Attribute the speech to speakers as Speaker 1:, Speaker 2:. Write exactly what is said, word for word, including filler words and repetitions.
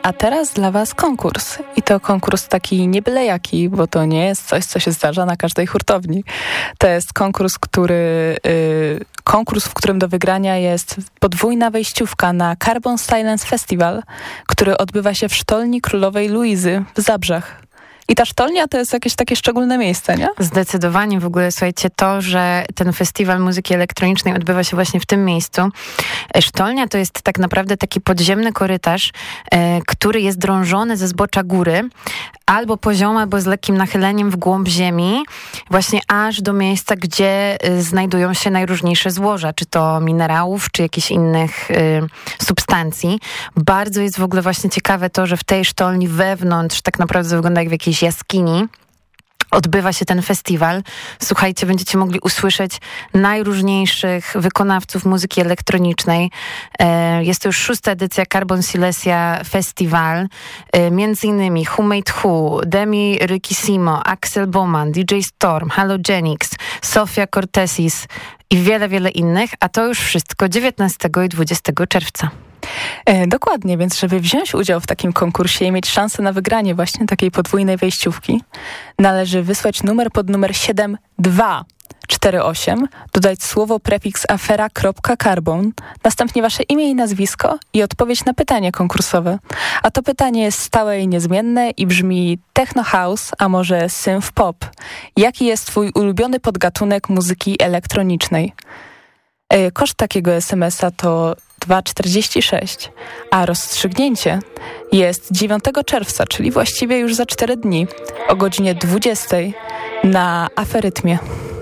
Speaker 1: A teraz dla was konkurs. I to konkurs taki nie byle jaki, bo to nie jest coś, co się zdarza na każdej hurtowni. To jest konkurs, który, yy, konkurs, w którym do wygrania jest podwójna wejściówka na Carbon Silence Festival, który odbywa się w Sztolni Królowej Luizy w Zabrzach. I ta sztolnia to jest jakieś takie szczególne miejsce, nie?
Speaker 2: Zdecydowanie. W ogóle, słuchajcie, to, że ten festiwal muzyki elektronicznej odbywa się właśnie w tym miejscu. Sztolnia to jest tak naprawdę taki podziemny korytarz, e, który jest drążony ze zbocza góry, albo poziomo, albo z lekkim nachyleniem w głąb ziemi, właśnie aż do miejsca, gdzie e, znajdują się najróżniejsze złoża, czy to minerałów, czy jakichś innych e, substancji. Bardzo jest w ogóle właśnie ciekawe to, że w tej sztolni wewnątrz tak naprawdę wygląda jak w jakiejś jaskini odbywa się ten festiwal. Słuchajcie, będziecie mogli usłyszeć najróżniejszych wykonawców muzyki elektronicznej. Jest to już szósta edycja Carbon Silesia Festival. Między innymi Who Made Who, Demi Rikissimo, Axel Bowman, D J Storm, Halogenix, Sofia Cortesis i wiele, wiele innych. A to już wszystko dziewiętnastego i dwudziestego czerwca.
Speaker 1: E, dokładnie, więc żeby wziąć udział w takim konkursie i mieć szansę na wygranie właśnie takiej podwójnej wejściówki, należy wysłać numer pod numer siedem dwa cztery osiem, dodać słowo prefiks afera.carbon, następnie wasze imię i nazwisko i odpowiedź na pytanie konkursowe. A to pytanie jest stałe i niezmienne i brzmi techno house, a może synth pop. Jaki jest twój ulubiony podgatunek muzyki elektronicznej? E, koszt takiego es em es a to dwa czterdzieści sześć, a rozstrzygnięcie jest dziewiątego czerwca, czyli właściwie już za cztery dni o godzinie dwudziestej na Aferytmie.